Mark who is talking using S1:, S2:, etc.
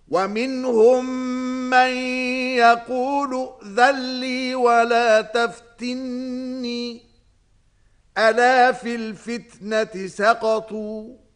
S1: ومنهم من يقول ائذن لي ولا تفتني ألا في الفتنة سقطوا